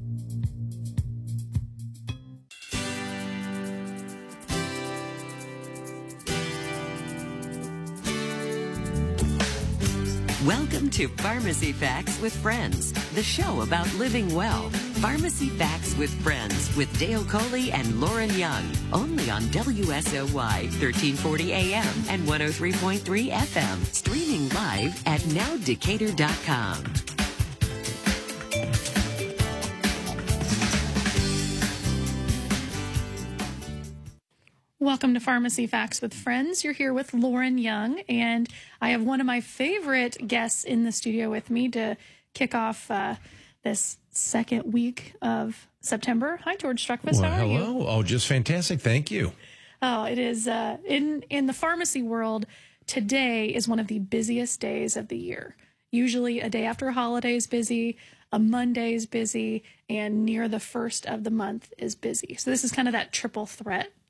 Welcome to Pharmacy Facts with Friends, the show about living well. Pharmacy Facts with Friends with Dale Coley and Lauren Young. Only on WSOY 1340 AM and 103.3 FM. Streaming live at nowdecatur.com. Welcome to Pharmacy Facts with Friends. You're here with Lauren Young, and I have one of my favorite guests in the studio with me to kick off this second week of September. Hi, George Struckfuss. How are you? Hello. Oh, just fantastic. Thank you. Oh, it is in the pharmacy world. Today is one of the busiest days of the year. Usually a day after a holiday is busy, a Monday is busy, and near the first of the month is busy. So this is kind of that triple threat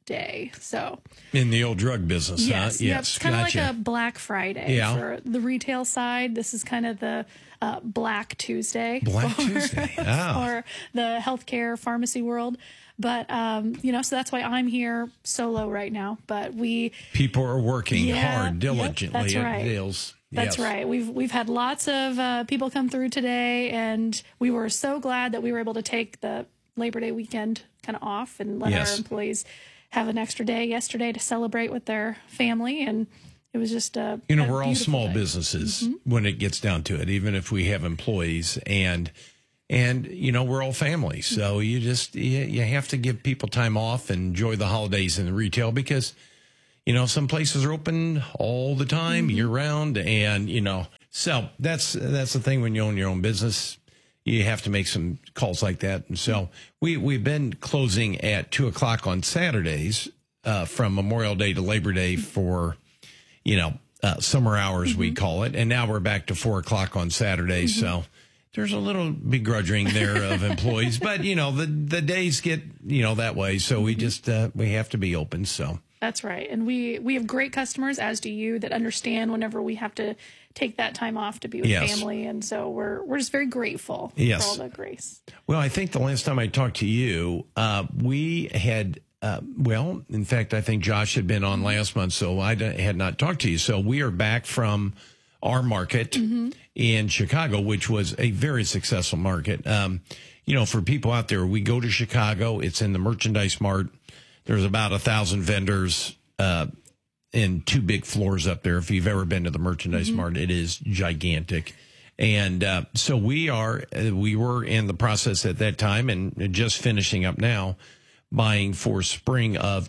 day. So in the old drug business, yes, huh? Yep. It's kind of like a Black Friday for the retail side. This is kind of the Black Tuesday. Tuesday. For the healthcare pharmacy world. But, so that's why I'm here solo right now. But people are working hard, diligently. Yep, that's right. At Dale's. That's right. We've had lots of people come through today, and we were so glad that we were able to take the Labor Day weekend kind of off and let our employees have an extra day yesterday to celebrate with their family. And it was just we're all small businesses when it gets down to it, even if we have employees and we're all family. So you have to give people time off and enjoy the holidays in the retail because, some places are open all the time, year round. And, so that's the thing when you own your own business, you have to make some calls like that. And so we've been closing at 2:00 on Saturdays, from Memorial Day to Labor Day for, summer hours, we call it. And now we're back to 4:00 on Saturdays. So there's a little begrudging there of employees, but the days get, that way. So we just, we have to be open. So that's right. And we have great customers, as do you, that understand whenever we have to take that time off to be with family. And so we're just very grateful for all the grace. Well, I think the last time I talked to you, we had, in fact, I think Josh had been on last month, so I had not talked to you. So we are back from our market in Chicago, which was a very successful market. For people out there, we go to Chicago. It's in the Merchandise Mart. There's about 1,000 vendors in 2 big floors up there. If you've ever been to the Merchandise Mart, it is gigantic. And so we were in the process at that time and just finishing up now, buying for spring of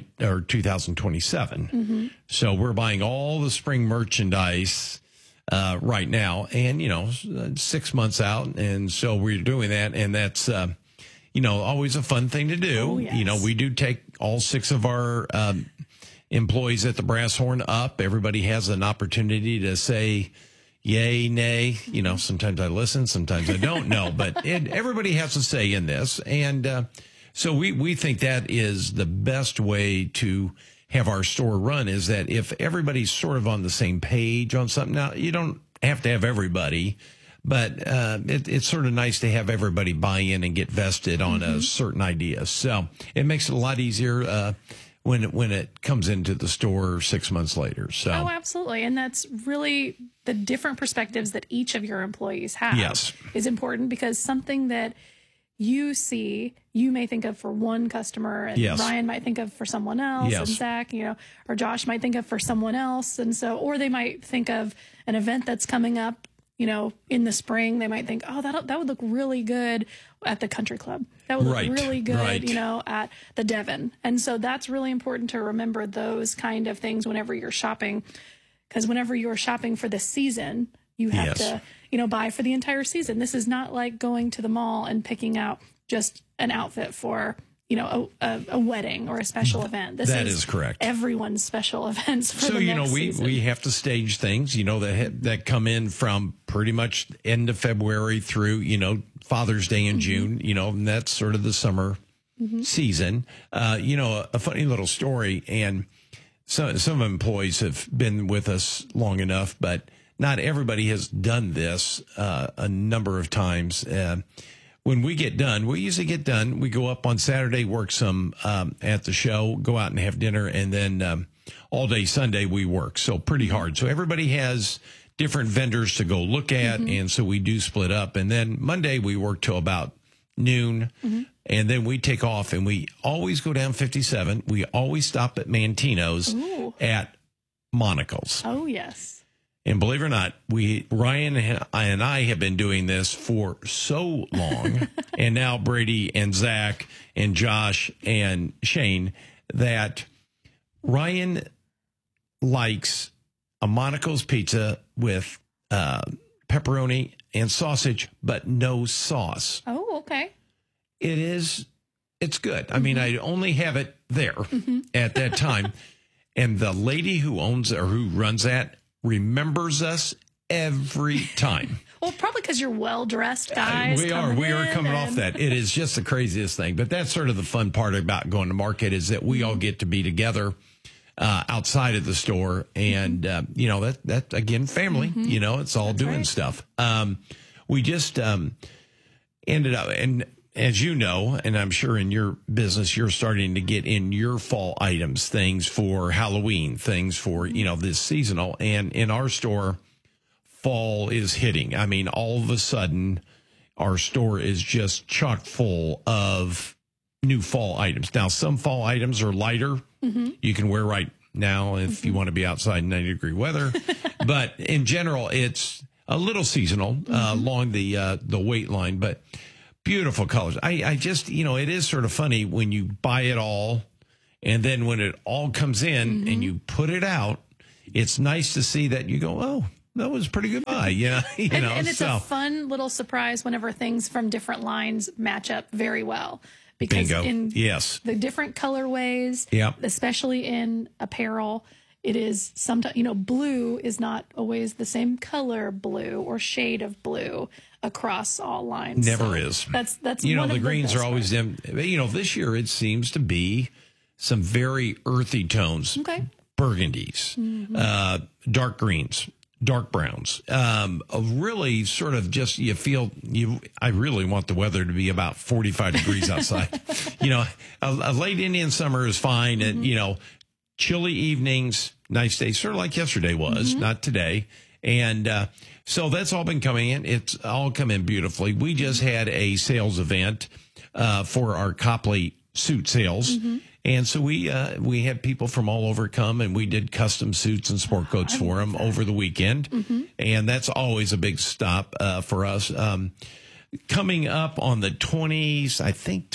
2027. So we're buying all the spring merchandise right now, and 6 months out, and so we're doing that, and that's always a fun thing to do. Oh, yes. We do take all 6 of our employees at the Brass Horn up. Everybody has an opportunity to say yay, nay. Sometimes I listen, sometimes I don't know, but everybody has a say in this, and so we think that is the best way to have our store run, is that if everybody's sort of on the same page on something. Now, you don't have to have everybody, but it's sort of nice to have everybody buy in and get vested on a certain idea. So it makes it a lot easier when it comes into the store 6 months later. So absolutely. And that's really the different perspectives that each of your employees have is important, because something that you see, you may think of for one customer, and Ryan might think of for someone else, and Zach, or Josh might think of for someone else. And so, or they might think of an event that's coming up, in the spring. They might think, oh, that would look really good at the country club. That would look really good, at the Devon. And so that's really important to remember those kind of things whenever you're shopping, because whenever you're shopping for the season, you have to, buy for the entire season. This is not like going to the mall and picking out just an outfit for, a wedding or a special event. This is correct. Everyone's special events for the next season. We have to stage things, that come in from pretty much end of February through, Father's Day in June, and that's sort of the summer season. A funny little story, and some employees have been with us long enough, but not everybody has done this a number of times. When we get done, we usually get done. We go up on Saturday, work some at the show, go out and have dinner, and then all day Sunday we work. So pretty hard. So everybody has different vendors to go look at, and so we do split up. And then Monday we work till about noon, and then we take off, and we always go down 57. We always stop at Mantino's at Monocle's. Oh, yes. And believe it or not, Ryan and I have been doing this for so long, and now Brady and Zach and Josh and Shane, that Ryan likes a Monocle's pizza with pepperoni and sausage, but no sauce. Oh, okay. It's good. I mean, I only have it there at that time. And the lady who owns or who runs that remembers us every time. Well, probably because you're well-dressed guys. We are coming off that. It is just the craziest thing. But that's sort of the fun part about going to market is that we all get to be together outside of the store. And, you know, that again, family, you know, it's all doing stuff. We just ended up, and as you know, and I'm sure in your business, you're starting to get in your fall items, things for Halloween, things for, you know, this seasonal. And in our store, fall is hitting. I mean, all of a sudden, our store is just chock full of new fall items. Now, some fall items are lighter. You can wear right now if you want to be outside in 90-degree weather. But in general, it's a little seasonal along the weight line, but beautiful colors. I just, you know, it is sort of funny when you buy it all and then when it all comes in and you put it out, it's nice to see that you go, oh, that was a pretty good buy. Yeah. And it's a fun little surprise whenever things from different lines match up very well. Because in the different colorways, especially in apparel, it is sometimes, you know, blue is not always the same color blue or shade of blue across all lines. Never is. That's you know, one the of greens the are always them. You know, this year it seems to be some very earthy tones. Okay. Burgundies, dark greens, dark browns. Really sort of just, you feel I really want the weather to be about 45 degrees outside. You know, a late Indian summer is fine. And, you know, chilly evenings, nice days, sort of like yesterday was, not today. And, so that's all been coming in. It's all come in beautifully. We just had a sales event, for our Copley suit sales. And so we had people from all over come and we did custom suits and sport coats for them over the weekend. And that's always a big stop, for us. Coming up on the 20s, I think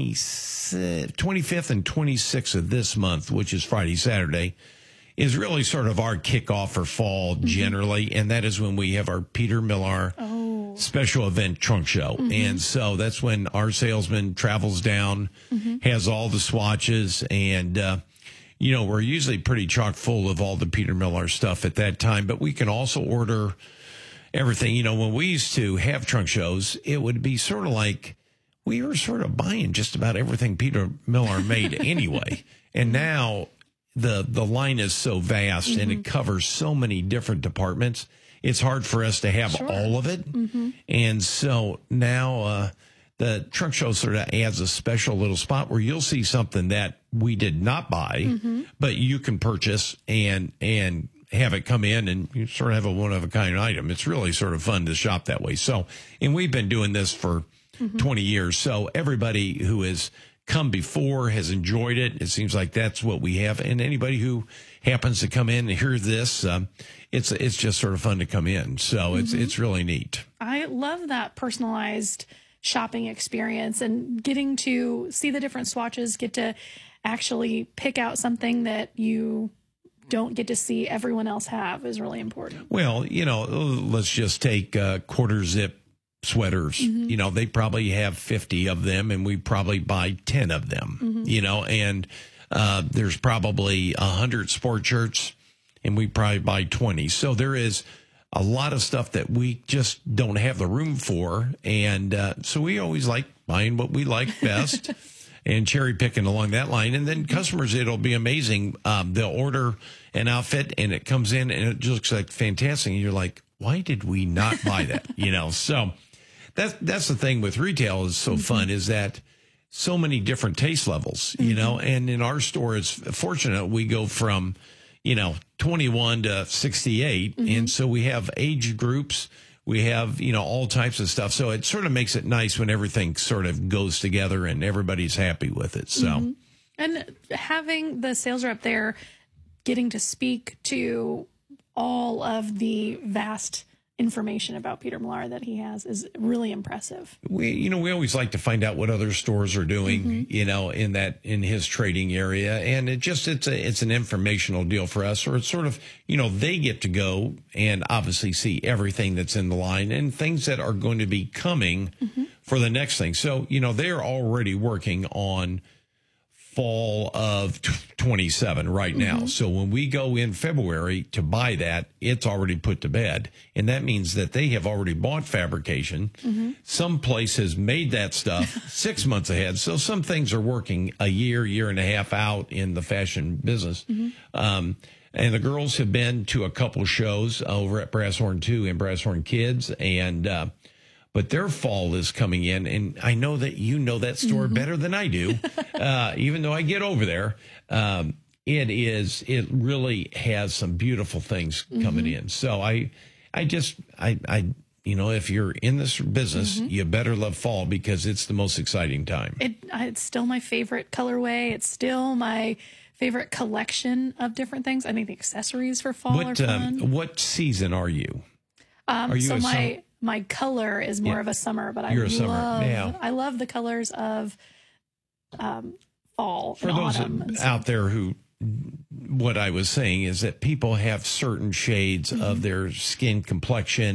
25th and 26th of this month, which is Friday, Saturday, is really sort of our kickoff for fall generally. And that is when we have our Peter Millar special event trunk show. And so that's when our salesman travels down, has all the swatches. And, you know, we're usually pretty chock full of all the Peter Millar stuff at that time. But we can also order everything. You know, when we used to have trunk shows, it would be sort of like we were sort of buying just about everything Peter Millar made anyway. And now the line is so vast and it covers so many different departments. It's hard for us to have all of it. And so now the trunk show sort of adds a special little spot where you'll see something that we did not buy, but you can purchase and have it come in and you sort of have a one-of-a-kind item. It's really sort of fun to shop that way. So, and we've been doing this for 20 years. So everybody who has come before has enjoyed it. It seems like that's what we have. And anybody who happens to come in and hear this, it's just sort of fun to come in. So it's really neat. I love that personalized shopping experience and getting to see the different swatches, get to actually pick out something that you don't get to see everyone else have is really important. Well, you know, let's just take quarter zip sweaters. You know, they probably have 50 of them and we probably buy 10 of them, you know, and there's probably 100 sport shirts and we probably buy 20. So there is a lot of stuff that we just don't have the room for. And so we always like buying what we like best and cherry picking along that line. And then customers, it'll be amazing. They'll order an outfit and it comes in and it just looks like fantastic. And you're like, why did we not buy that? You know, so that's the thing with retail is so fun is that so many different taste levels, you know, and in our store, it's fortunate we go from, you know, 21 to 68. And so we have age groups. We have, you know, all types of stuff. So it sort of makes it nice when everything sort of goes together and everybody's happy with it. So, and having the sales rep there, getting to speak to all of the vast information about Peter Millar that he has is really impressive. We always like to find out what other stores are doing, you know, in his trading area. And it's an informational deal for us, or it's sort of, you know, they get to go and obviously see everything that's in the line and things that are going to be coming for the next thing. So, you know, they're already working on fall of 27 right now. So when we go in February to buy that, it's already put to bed. And that means that they have already bought fabrication. Some place has made that stuff 6 months ahead. So some things are working a year and a half out in the fashion business. And the girls have been to a couple shows over at Brasshorn 2 and Brasshorn Kids. And, but their fall is coming in, and I know that you know that store better than I do, even though I get over there. It really has some beautiful things coming in. So I you know, if you're in this business, you better love fall because it's the most exciting time. It's still my favorite colorway. It's still my favorite collection of different things. I think the accessories for fall are fun. What season are you? Are you so my color is more of a summer, but I love the colors of fall for and those autumn. Out there who, what I was saying is that people have certain shades of their skin complexion